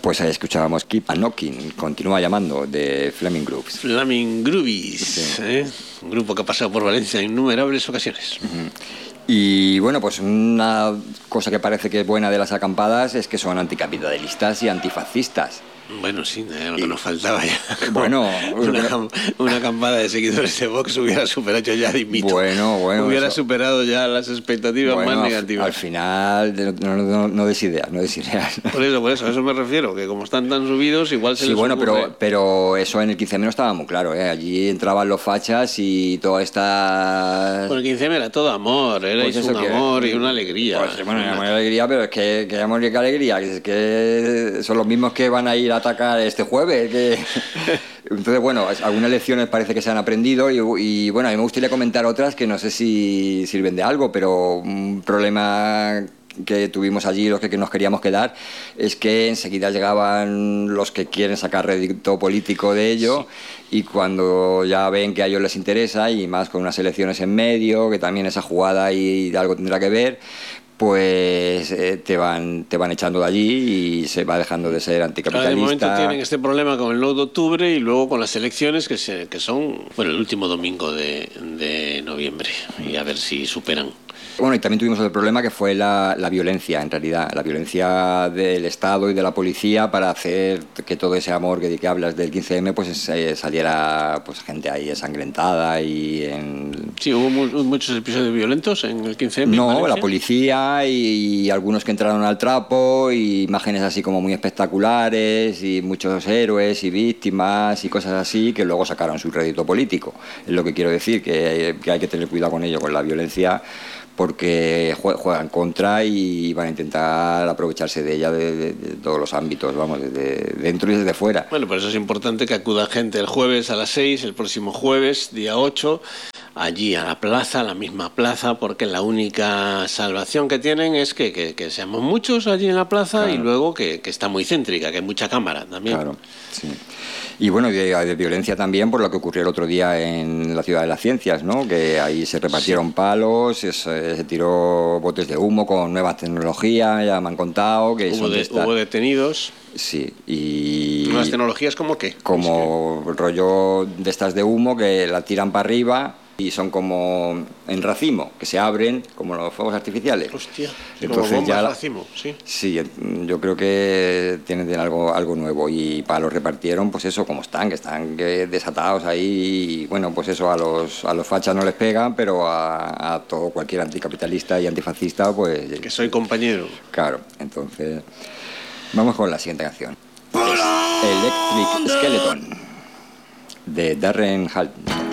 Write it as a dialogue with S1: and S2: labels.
S1: Pues ahí escuchábamos Keep a Knocking, continúa llamando, de Flaming Grooves.
S2: Flaming Groovies, sí. Un grupo que ha pasado por Valencia en innumerables ocasiones.
S1: Y bueno, pues una cosa que parece que es buena de las acampadas es que son anticapitalistas y antifascistas.
S2: Bueno, sí, lo que nos faltaba ya.
S1: Bueno,
S2: una acampada de seguidores de Vox hubiera superado ya de mito.
S1: Bueno,
S2: hubiera
S1: eso,
S2: superado ya las expectativas más negativas.
S1: Al final, no des ideas.
S2: Por eso, a eso me refiero, que como están tan subidos, igual se les
S1: bueno,
S2: ocurre...
S1: pero eso en el 15M no estaba muy claro, ¿eh? Allí entraban los fachas y toda esta...
S2: Bueno, el 15M era todo amor, era pues un amor y una alegría.
S1: Pues, bueno, una alegría, pero es que amor y qué alegría, que es que son los mismos que van a ir a atacar este jueves. Entonces, bueno, algunas lecciones parece que se han aprendido y bueno, a mí me gustaría comentar otras que no sé si sirven de algo, pero un problema que tuvimos allí, los que nos queríamos quedar, es que enseguida llegaban los que quieren sacar rédito político de ello, sí. Y cuando ya ven que a ellos les interesa, y más con unas elecciones en medio, que también esa jugada y algo tendrá que ver, pues te van echando de allí y se va dejando de ser anticapitalista.
S2: De momento tienen este problema con el 9 de octubre y luego con las elecciones que son el último domingo de noviembre, y a ver si superan.
S1: Bueno, y también tuvimos otro problema que fue la violencia, en realidad, la violencia del Estado y de la policía para hacer que todo ese amor que hablas del 15M pues saliera pues gente ahí ensangrentada y
S2: Sí, hubo muchos episodios violentos en el 15M.
S1: No, la policía y algunos que entraron al trapo, y imágenes así como muy espectaculares y muchos héroes y víctimas y cosas así que luego sacaron su rédito político. Es lo que quiero decir, que hay que tener cuidado con ello, con la violencia, porque juegan contra y van a intentar aprovecharse de ella de todos los ámbitos, vamos, desde dentro y desde fuera.
S2: Bueno, por eso es importante que acuda gente el jueves a las 6, el próximo jueves, día 8, allí a la plaza, a la misma plaza, porque la única salvación que tienen es que seamos muchos allí en la plaza, claro. Y luego que está muy céntrica, que hay mucha cámara también.
S1: Claro, sí. Y bueno, de violencia también por lo que ocurrió el otro día en la Ciudad de las Ciencias, ¿no? Que ahí se repartieron palos, se tiró botes de humo con nuevas tecnologías, ya me han contado que
S2: hubo detenidos.
S1: Sí, y...
S2: ¿Nuevas tecnologías como qué?
S1: Como rollo de estas de humo que la tiran para arriba y son como en racimo, que se abren como los fuegos artificiales.
S2: Hostia,
S1: entonces
S2: como bombas
S1: ya
S2: racimo, sí.
S1: Sí, yo creo que tienen algo nuevo, y para los repartieron, pues eso, como están, que están desatados ahí, y bueno, pues eso a los fachas no les pegan, pero a todo cualquier anticapitalista y antifascista, pues...
S2: Que soy compañero.
S1: Claro, entonces vamos con la siguiente canción. Electric Skeleton, de Darren Halton.